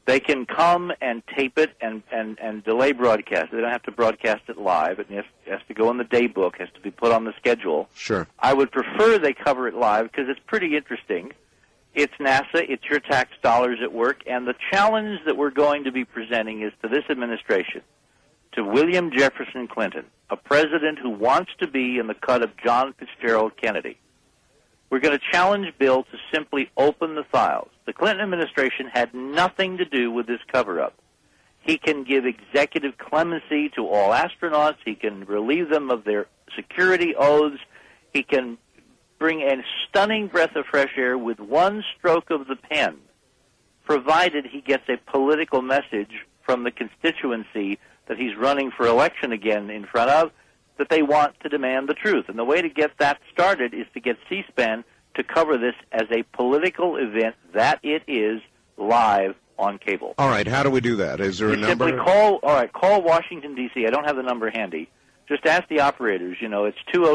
They can come and tape it and delay broadcast. They don't have to broadcast it live. It has to go in the day book, has to be put on the schedule. Sure. I would prefer they cover it live because it's pretty interesting. It's NASA, it's your tax dollars at work, and the challenge that we're going to be presenting is to this administration, to William Jefferson Clinton, a president who wants to be in the cut of John Fitzgerald Kennedy. We're going to challenge Bill to simply open the files. The Clinton administration had nothing to do with this cover-up. He can give executive clemency to all astronauts. He can relieve them of their security oaths. He can bring a stunning breath of fresh air with one stroke of the pen, provided he gets a political message from the constituency that he's running for election again in front of, that they want to demand the truth. And the way to get that started is to get C-SPAN to cover this as a political event that it is live on cable. All right, how do we do that? Is there a number? Simply call Washington, D.C. I don't have the number handy. Just ask the operators. It's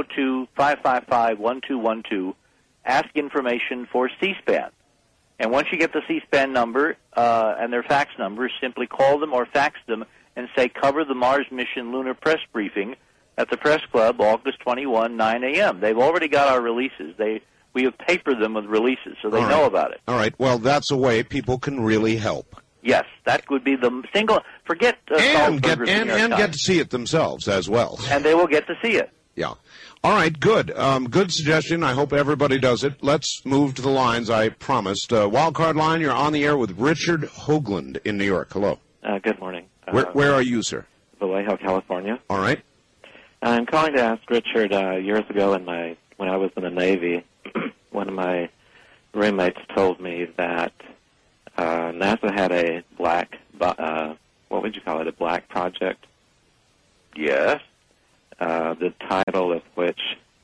202-555-1212. Ask information for C-SPAN. And once you get the C-SPAN number and their fax number, simply call them or fax them and say, cover the Mars mission lunar press briefing at the Press Club, August 21, 9 a.m. They've already got our releases. We have papered them with releases, so they know about it. All right. Well, that's a way people can really help. Yes, that would be the single. Forget and get to see it themselves as well. And they will get to see it. Yeah. All right. Good. Good suggestion. I hope everybody does it. Let's move to the lines. I promised. Wildcard line. You're on the air with Richard Hoagland in New York. Hello. Good morning. Where are you, sir? Vallejo, California. All right. I'm calling to ask Richard. Years ago, when I was in the Navy, one of my roommates told me that NASA had a black, what would you call it, a black project? Yes. The title of which,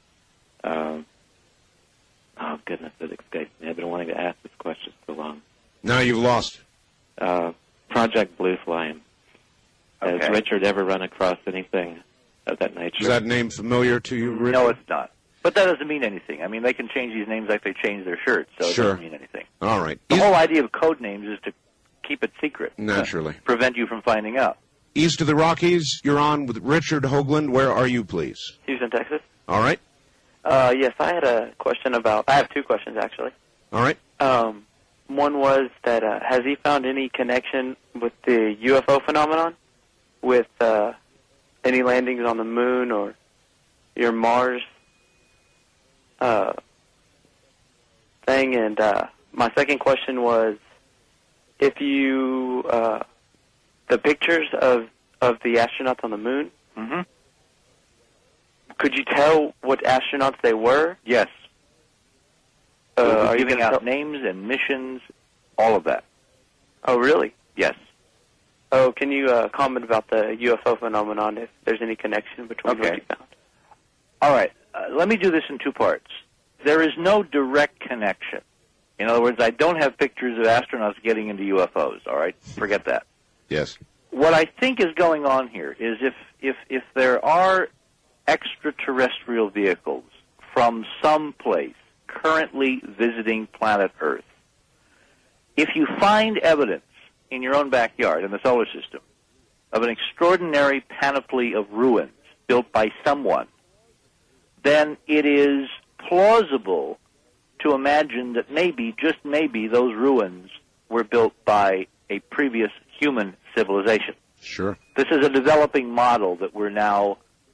oh goodness, it escapes me. I've been wanting to ask this question so long. Now you've lost. Project Blue Flame. Okay. Has Richard ever run across anything of that nature? Is that name familiar to you, Richard? No, it's not. But that doesn't mean anything. I mean, they can change these names like they change their shirts, so it doesn't mean anything. All right. The whole idea of code names is to keep it secret. Naturally. Prevent you from finding out. East of the Rockies, you're on with Richard Hoagland. Where are you, please? Houston, Texas. All right. Yes, I had a question I have two questions, actually. All right. One was that has he found any connection with the UFO phenomenon, with any landings on the moon or your Mars thing? And my second question was, if you the pictures of the astronauts on the moon, mm-hmm. Could you tell what astronauts they were? Yes. Are you giving out names and missions, all of that. Oh, really? Yes. Oh, can you comment about the UFO phenomenon, if there's any connection between what you found? All right. Let me do this in two parts. There is no direct connection. In other words, I don't have pictures of astronauts getting into UFOs, all right? Forget that. Yes. What I think is going on here is if there are extraterrestrial vehicles from some place currently visiting planet Earth, if you find evidence in your own backyard in the solar system of an extraordinary panoply of ruins built by someone, then it is plausible to imagine that maybe, just maybe, those ruins were built by a previous human civilization. Sure. This is a developing model that we're now,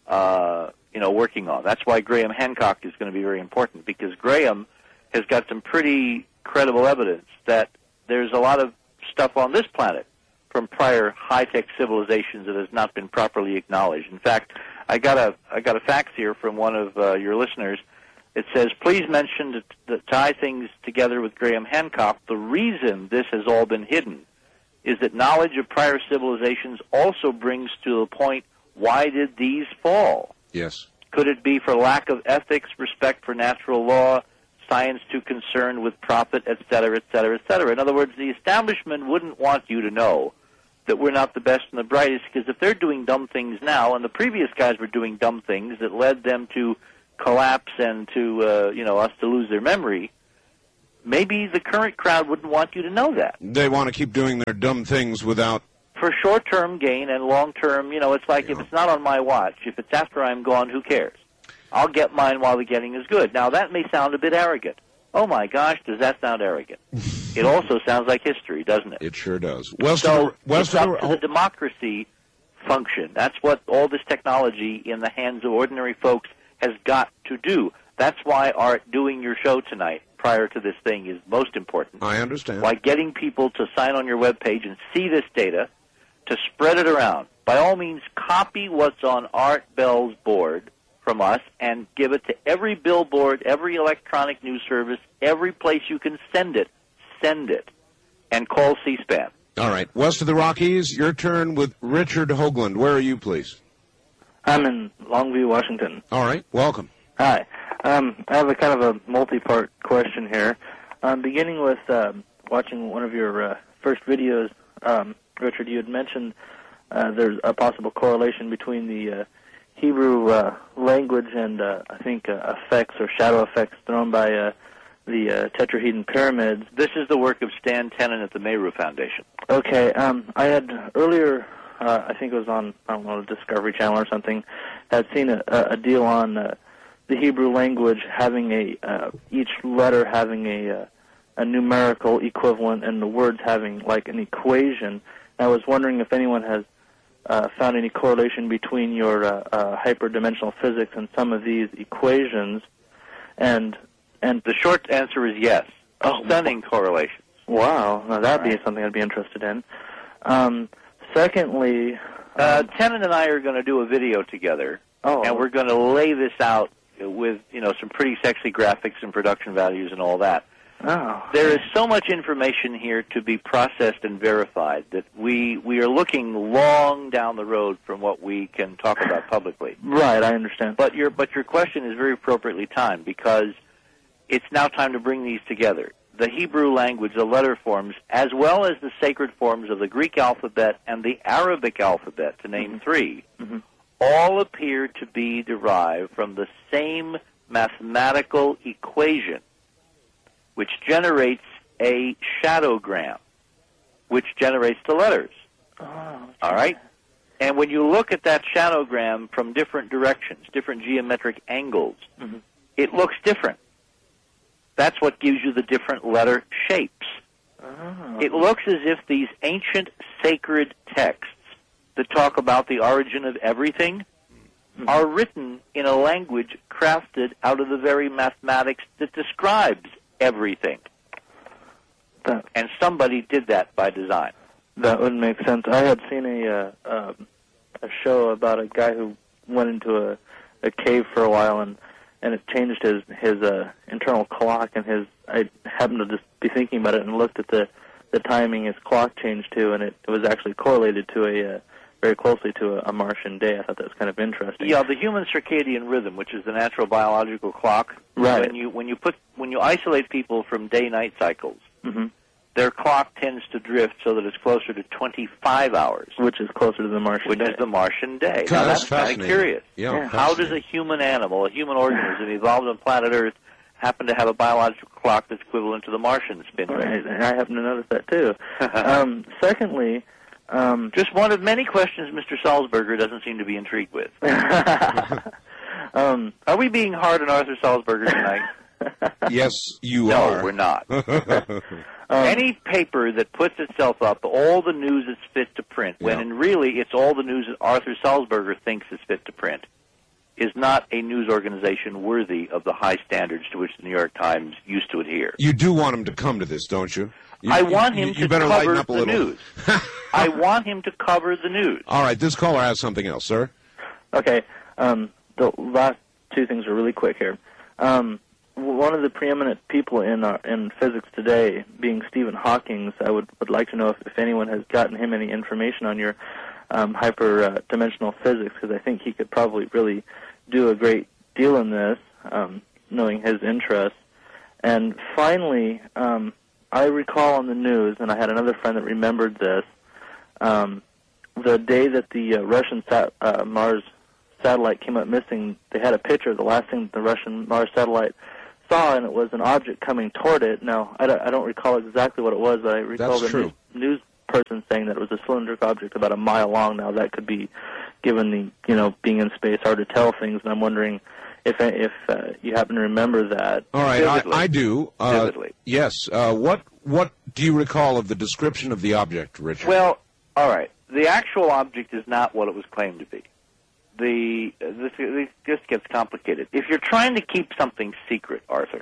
working on. That's why Graham Hancock is going to be very important, because Graham has got some pretty credible evidence that there's a lot of stuff on this planet from prior high-tech civilizations that has not been properly acknowledged. In fact, I got a fax here from one of your listeners. It says, please mention to tie things together with Graham Hancock. The reason this has all been hidden is that knowledge of prior civilizations also brings to the point, why did these fall? Yes. Could it be for lack of ethics, respect for natural law, science too concerned with profit, et cetera, et cetera, et cetera? In other words, the establishment wouldn't want you to know that we're not the best and the brightest, because if they're doing dumb things now, and the previous guys were doing dumb things that led them to collapse and to, us to lose their memory, maybe the current crowd wouldn't want you to know that. They want to keep doing their dumb things without... For short-term gain and long-term, it's like if it's not on my watch, if it's after I'm gone, who cares? I'll get mine while the getting is good. Now, that may sound a bit arrogant. Oh, my gosh, does that sound arrogant? It also sounds like history, doesn't it? It sure does. It's up to the democracy function. That's what all this technology in the hands of ordinary folks has got to do. That's why, Art, doing your show tonight prior to this thing is most important. I understand. Why getting people to sign on your webpage and see this data, to spread it around. By all means, copy what's on Art Bell's board from us and give it to every billboard, every electronic news service, every place you can send it. Send it. And call C-SPAN. All right. West of the Rockies, your turn with Richard Hoagland. Where are you, please? I'm in Longview, Washington. All right. Welcome. Hi. I have a kind of a multi-part question here. Beginning with watching one of your first videos, Richard, you had mentioned there's a possible correlation between the Hebrew language and, I think, effects or shadow effects thrown by the Tetrahedron Pyramids. This is the work of Stan Tenen at the Mayru Foundation. Okay. I had earlier, I think it was on, I don't know, Discovery Channel or something, had seen a deal on the Hebrew language having each letter having a numerical equivalent and the words having like an equation. I was wondering if anyone has found any correlation between your hyperdimensional physics and some of these equations, and the short answer is yes. Stunning correlations. Wow, now that'd be something I'd be interested in. Secondly, Tenen and I are going to do a video together, and we're going to lay this out with some pretty sexy graphics and production values and all that. There is so much information here to be processed and verified that we are looking long down the road from what we can talk about publicly. Right, I understand. But your question is very appropriately timed because it's now time to bring these together. The Hebrew language, the letter forms, as well as the sacred forms of the Greek alphabet and the Arabic alphabet, to name three, all appear to be derived from the same mathematical equation, which generates a shadogram, which generates the letters. All right? And when you look at that shadogram from different directions, different geometric angles, it looks different. That's what gives you the different letter shapes. It looks as if these ancient sacred texts that talk about the origin of everything are written in a language crafted out of the very mathematics that describes everything. And somebody did that by design. That would make sense. I had seen a show about a guy who went into a cave for a while and it changed his internal clock, and I happened to just be thinking about it and looked at the timing his clock changed to, and it was actually correlated to very closely to a Martian day. I thought that was kind of interesting. Yeah, the human circadian rhythm, which is the natural biological clock. Right. When you isolate people from day-night cycles, their clock tends to drift so that it's closer to 25 hours, which is closer to the Martian day. Which is the Martian day. Now, that's kind of curious. Yeah. How does a human animal, a human organism evolved on planet Earth, happen to have a biological clock that's equivalent to the Martian spin rate? Right. I happen to notice that too. Secondly. Just one of many questions Mr. Salzberger doesn't seem to be intrigued with. Are we being hard on Arthur Salzberger tonight? Yes, you are. No, we're not. Any paper that puts itself up, all the news is fit to print, when really it's all the news that Arthur Salzberger thinks is fit to print, is not a news organization worthy of the high standards to which the New York Times used to adhere. You do want him to come to this, don't you? I want him to cover the little. News. I want him to cover the news. All right, this caller has something else, sir. Okay, the last two things are really quick here. One of the preeminent people in physics today, being Stephen Hawking, I would like to know if anyone has gotten him any information on your hyperdimensional physics, because I think he could probably really do a great deal in this, knowing his interests. And finally, I recall on the news, and I had another friend that remembered this, the day that the Russian Mars satellite came up missing, they had a picture of the last thing the Russian Mars satellite saw, and it was an object coming toward it. Now, I don't recall exactly what it was, but I recall the news person saying that it was a cylindrical object about a mile long. Now, that could be, given the being in space, hard to tell things, and I'm wondering if you happen to remember that. All right, I do. Vividly. Yes. What do you recall of the description of the object, Richard? Well, all right. The actual object is not what it was claimed to be. This just gets complicated. If you're trying to keep something secret, Arthur,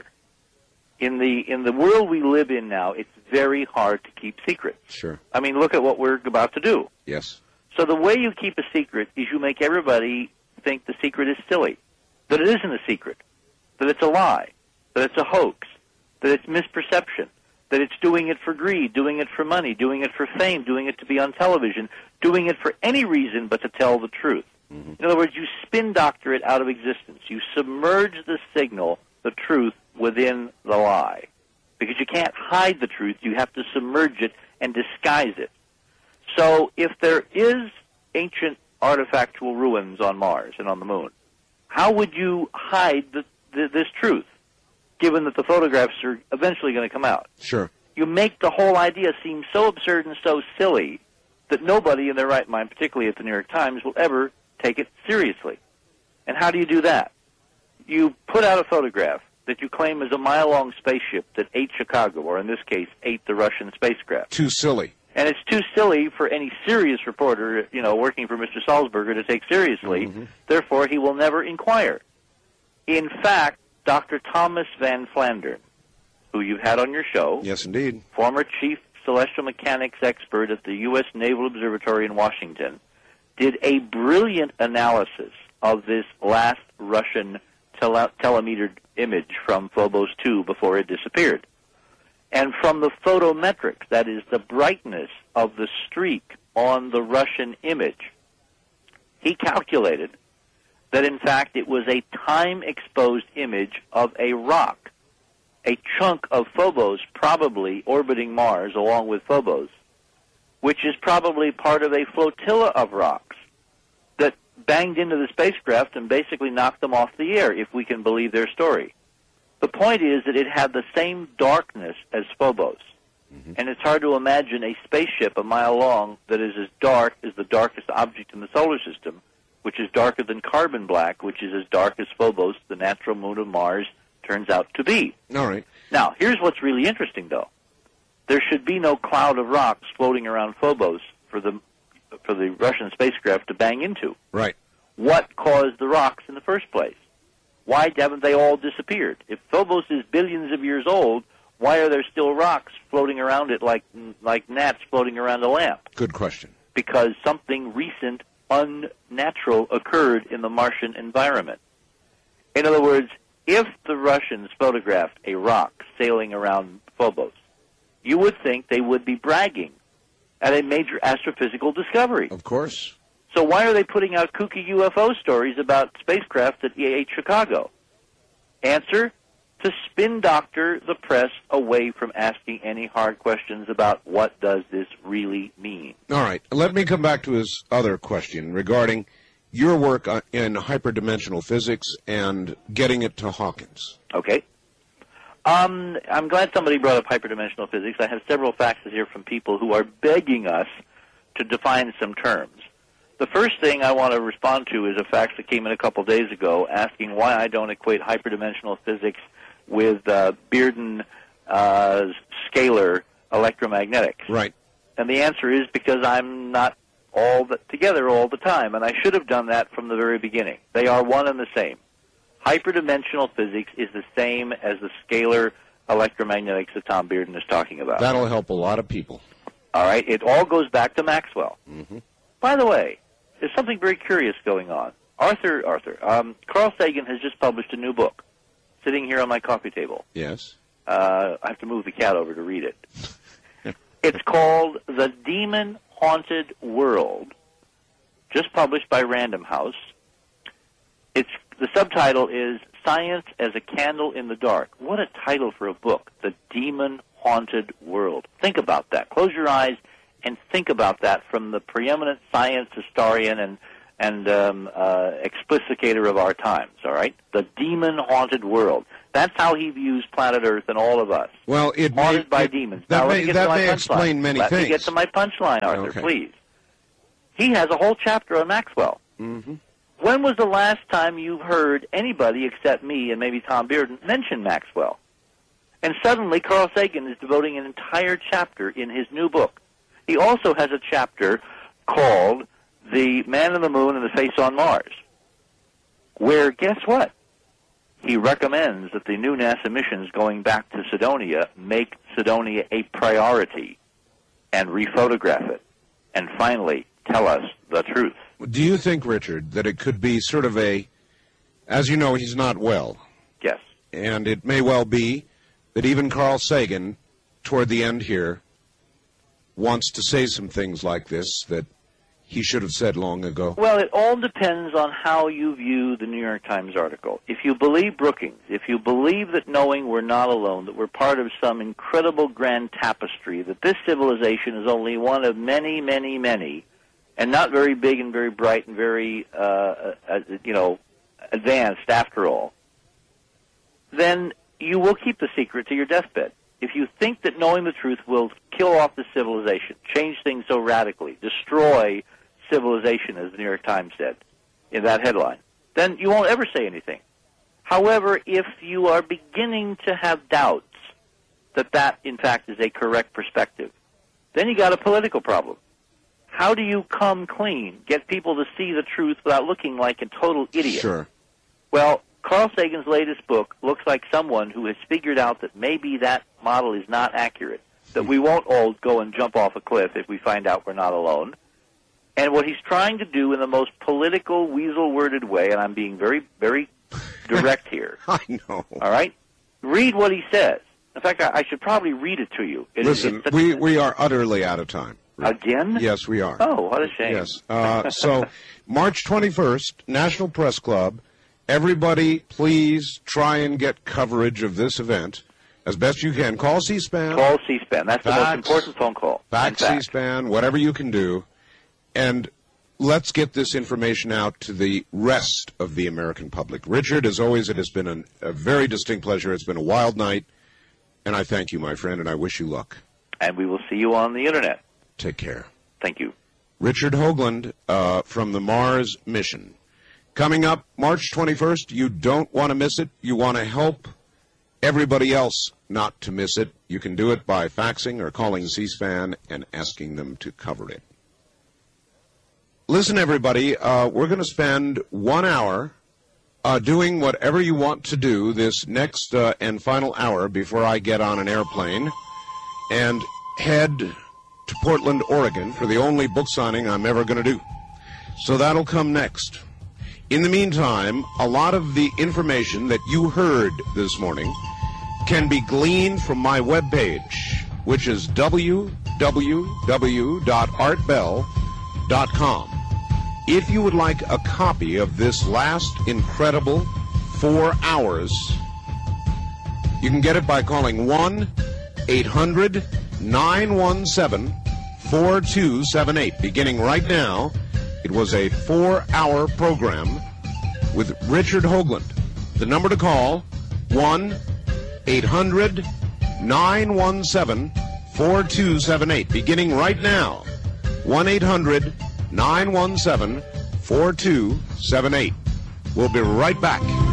in the world we live in now, it's very hard to keep secrets. Sure. I mean, look at what we're about to do. Yes. So the way you keep a secret is you make everybody think the secret is silly, that it isn't a secret, that it's a lie, that it's a hoax, that it's misperception, that it's doing it for greed, doing it for money, doing it for fame, doing it to be on television, doing it for any reason but to tell the truth. Mm-hmm. In other words, you spin doctor it out of existence. You submerge the signal, the truth, within the lie. Because you can't hide the truth. You have to submerge it and disguise it. So if there is ancient artifactual ruins on Mars and on the Moon, how would you hide this truth, given that the photographs are eventually going to come out? Sure. You make the whole idea seem so absurd and so silly that nobody in their right mind, particularly at the New York Times, will ever take it seriously. And how do you do that? You put out a photograph that you claim is a mile-long spaceship that ate Chicago, or in this case, ate the Russian spacecraft. Too silly. And it's too silly for any serious reporter, working for Mr. Salzberger to take seriously. Mm-hmm. Therefore, he will never inquire. In fact, Dr. Thomas Van Flandern, who you've had on your show. Yes, indeed. Former chief celestial mechanics expert at the U.S. Naval Observatory in Washington, did a brilliant analysis of this last Russian telemetered image from Phobos 2 before it disappeared. And from the photometrics, that is the brightness of the streak on the Russian image, he calculated that in fact it was a time-exposed image of a rock, a chunk of Phobos probably orbiting Mars along with Phobos, which is probably part of a flotilla of rocks that banged into the spacecraft and basically knocked them off the air, if we can believe their story. The point is that it had the same darkness as Phobos. Mm-hmm. And it's hard to imagine a spaceship a mile long that is as dark as the darkest object in the solar system, which is darker than carbon black, which is as dark as Phobos, the natural moon of Mars, turns out to be. All right. Now, here's what's really interesting, though. There should be no cloud of rocks floating around Phobos for the Russian spacecraft to bang into. Right. What caused the rocks in the first place? Why haven't they all disappeared? If Phobos is billions of years old, why are there still rocks floating around it like gnats floating around a lamp? Good question. Because something recent, unnatural occurred in the Martian environment. In other words, if the Russians photographed a rock sailing around Phobos, you would think they would be bragging at a major astrophysical discovery. Of course. So why are they putting out kooky UFO stories about spacecraft that ate Chicago? Answer, to spin doctor the press away from asking any hard questions about what does this really mean. All right. Let me come back to his other question regarding your work in hyperdimensional physics and getting it to Hawkins. Okay. I'm glad somebody brought up hyperdimensional physics. I have several faxes here from people who are begging us to define some terms. The first thing I want to respond to is a fax that came in a couple days ago asking why I don't equate hyperdimensional physics with Bearden scalar electromagnetics. Right. And the answer is because I'm not together all the time, and I should have done that from the very beginning. They are one and the same. Hyperdimensional physics is the same as the scalar electromagnetics that Tom Bearden is talking about. That'll help a lot of people. All right. It all goes back to Maxwell. Mm-hmm. By the way, there's something very curious going on. Carl Sagan has just published a new book, sitting here on my coffee table. Yes. I have to move the cat over to read it. It's called The Demon-Haunted World, just published by Random House. The subtitle is Science as a Candle in the Dark. What a title for a book, The Demon-Haunted World. Think about that. Close your eyes and think about that from the preeminent science historian and explicicator of our times, all right? The Demon-Haunted World. That's how he views planet Earth and all of us. Well, haunted by demons. That now, may explain many things. Let me get to my punchline, Arthur, please. He has a whole chapter on Maxwell. Mm-hmm. When was the last time you've heard anybody except me and maybe Tom Bearden mention Maxwell? And suddenly Carl Sagan is devoting an entire chapter in his new book. He also has a chapter called The Man in the Moon and the Face on Mars, where, guess what? He recommends that the new NASA missions going back to Cydonia make Cydonia a priority and rephotograph it. And finally, tell us the truth. Do you think, Richard, that it could be sort of as you know, he's not well. Yes. And it may well be that even Carl Sagan, toward the end here, wants to say some things like this that he should have said long ago? Well, it all depends on how you view the New York Times article. If you believe Brookings, if you believe that knowing we're not alone, that we're part of some incredible grand tapestry, that this civilization is only one of many, many, many, and not very big and very bright and very, advanced after all, then you will keep the secret to your deathbed. If you think that knowing the truth will kill off the civilization, change things so radically, destroy civilization, as the New York Times said in that headline, then you won't ever say anything. However, if you are beginning to have doubts that in fact, is a correct perspective, then you got a political problem. How do you come clean, get people to see the truth without looking like a total idiot? Sure. Well, Carl Sagan's latest book looks like someone who has figured out that maybe that model is not accurate, that we won't all go and jump off a cliff if we find out we're not alone. And what he's trying to do in the most political, weasel-worded way, and I'm being very, very direct here. I know. All right? Read what he says. In fact, I should probably read it to you. Listen, we are utterly out of time. Again? Yes, we are. Oh, what a shame. Yes. So, March 21st, National Press Club. Everybody, please try and get coverage of this event as best you can. Call C-SPAN. Call C-SPAN. That's the most important phone call. Fax C-SPAN, whatever you can do. And let's get this information out to the rest of the American public. Richard, as always, it has been a very distinct pleasure. It's been a wild night. And I thank you, my friend, and I wish you luck. And we will see you on the Internet. Take care. Thank you. Richard Hoagland from the Mars mission. Coming up March 21st, you don't want to miss it. You want to help everybody else not to miss it. You can do it by faxing or calling C-SPAN and asking them to cover it. Listen, everybody, we're going to spend 1 hour doing whatever you want to do this next and final hour before I get on an airplane and head to Portland, Oregon for the only book signing I'm ever going to do. So that'll come next. In the meantime, a lot of the information that you heard this morning can be gleaned from my webpage, which is www.artbell.com. If you would like a copy of this last incredible 4 hours, you can get it by calling 1-800-917-4278. Beginning right now, it was a 4-hour program with Richard Hoagland. The number to call, 1-800-917-4278. Beginning right now, 1-800-917-4278. We'll be right back.